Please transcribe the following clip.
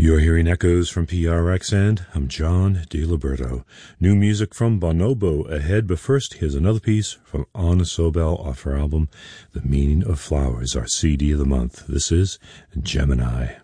You're hearing echoes from PRX, and I'm John DiLiberto. New music from Bonobo ahead, but first, here's another piece from Anna Sobel off her album, The Meaning of Flowers, our CD of the month. This is Gemini.